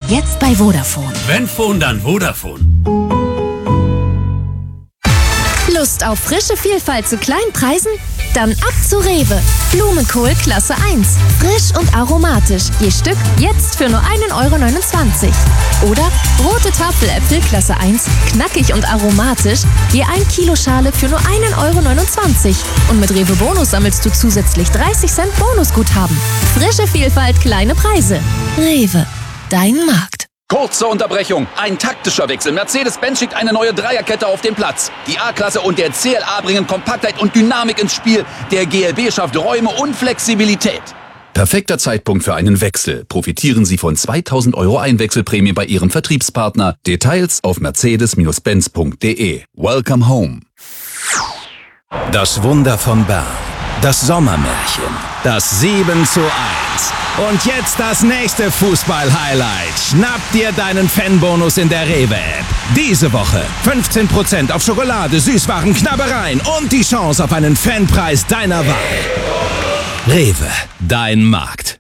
Jetzt bei Vodafone. Wenn Phone, dann Vodafone. Lust auf frische Vielfalt zu kleinen Preisen? Dann ab zu Rewe. Blumenkohl Klasse 1. Frisch und aromatisch. Je Stück jetzt für nur 1,29 €. Oder rote Tafeläpfel Klasse 1. Knackig und aromatisch. Je 1 Kilo Schale für nur 1,29 €. Und mit Rewe Bonus sammelst du zusätzlich 30 Cent Bonusguthaben. Frische Vielfalt, kleine Preise. Rewe. Dein Markt. Kurze Unterbrechung. Ein taktischer Wechsel. Mercedes-Benz schickt eine neue Dreierkette auf den Platz. Die A-Klasse und der CLA bringen Kompaktheit und Dynamik ins Spiel. Der GLB schafft Räume und Flexibilität. Perfekter Zeitpunkt für einen Wechsel. Profitieren Sie von 2.000 € Einwechselprämie bei Ihrem Vertriebspartner. Details auf mercedes-benz.de. Welcome home. Das Wunder von Bern. Das Sommermärchen. Das 7:1. Und jetzt das nächste Fußball-Highlight. Schnapp dir deinen Fanbonus in der Rewe-App. Diese Woche 15% auf Schokolade, Süßwaren, Knabbereien und die Chance auf einen Fanpreis deiner Wahl. Rewe, dein Markt.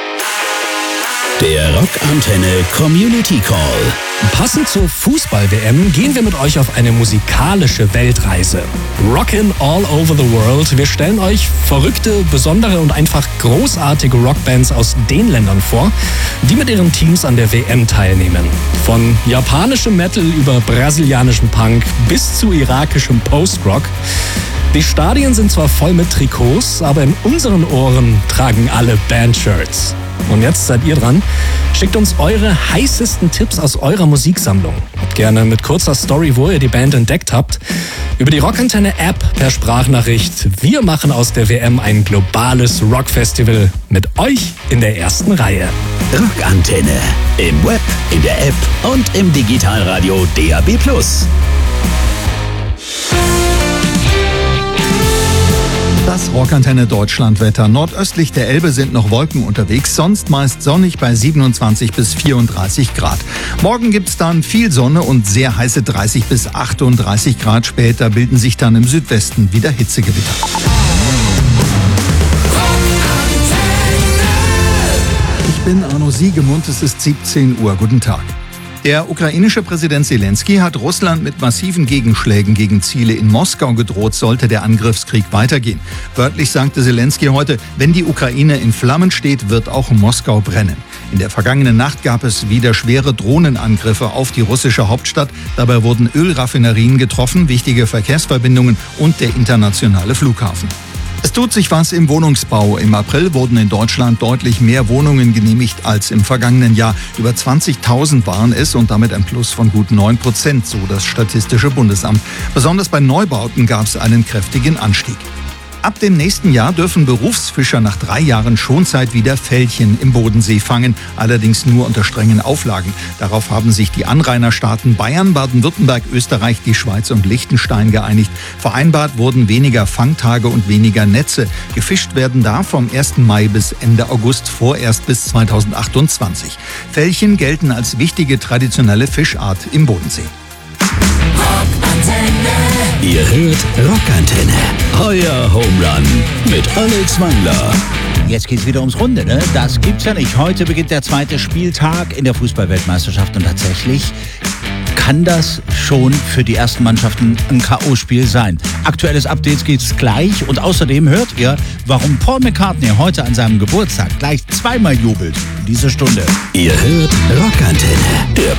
Der Rockantenne Community Call. Passend zur Fußball-WM gehen wir mit euch auf eine musikalische Weltreise. Rockin' all over the world. Wir stellen euch verrückte, besondere und einfach großartige Rockbands aus den Ländern vor, die mit ihren Teams an der WM teilnehmen. Von japanischem Metal über brasilianischem Punk bis zu irakischem Post-Rock. Die Stadien sind zwar voll mit Trikots, aber in unseren Ohren tragen alle Bandshirts. Und jetzt seid ihr dran. Schickt uns eure heißesten Tipps aus eurer Musiksammlung. Gerne mit kurzer Story, wo ihr die Band entdeckt habt. Über die Rockantenne-App per Sprachnachricht. Wir machen aus der WM ein globales Rockfestival mit euch in der ersten Reihe. Rockantenne. Im Web, in der App und im Digitalradio DAB+. Das Rockantenne Deutschlandwetter. Nordöstlich der Elbe sind noch Wolken unterwegs, sonst meist sonnig bei 27 bis 34 Grad. Morgen gibt's dann viel Sonne und sehr heiße 30 bis 38 Grad. Später bilden sich dann im Südwesten wieder Hitzegewitter. Ich bin Arno Siegemund, es ist 17 Uhr. Guten Tag. Der ukrainische Präsident Zelensky hat Russland mit massiven Gegenschlägen gegen Ziele in Moskau gedroht, sollte der Angriffskrieg weitergehen. Wörtlich sagte Zelensky heute, wenn die Ukraine in Flammen steht, wird auch Moskau brennen. In der vergangenen Nacht gab es wieder schwere Drohnenangriffe auf die russische Hauptstadt. Dabei wurden Ölraffinerien getroffen, wichtige Verkehrsverbindungen und der internationale Flughafen. Es tut sich was im Wohnungsbau. Im April wurden in Deutschland deutlich mehr Wohnungen genehmigt als im vergangenen Jahr. Über 20.000 waren es und damit ein Plus von gut 9%, so das Statistische Bundesamt. Besonders bei Neubauten gab es einen kräftigen Anstieg. Ab dem nächsten Jahr dürfen Berufsfischer nach 3 Jahren Schonzeit wieder Felchen im Bodensee fangen, allerdings nur unter strengen Auflagen. Darauf haben sich die Anrainerstaaten Bayern, Baden-Württemberg, Österreich, die Schweiz und Liechtenstein geeinigt. Vereinbart wurden weniger Fangtage und weniger Netze. Gefischt werden darf vom 1. Mai bis Ende August, vorerst bis 2028. Felchen gelten als wichtige traditionelle Fischart im Bodensee. Ihr hört Rockantenne. Euer Home Run mit Alex Wangler. Jetzt geht's wieder ums Runde, ne? Das gibt's ja nicht. Heute beginnt der 2. Spieltag in der Fußball-Weltmeisterschaft und tatsächlich kann das schon für die ersten Mannschaften ein K.O.-Spiel sein. Aktuelles Update gibt's gleich und außerdem hört ihr, warum Paul McCartney heute an seinem Geburtstag gleich zweimal jubelt in dieser Stunde. Ihr hört Rockantenne.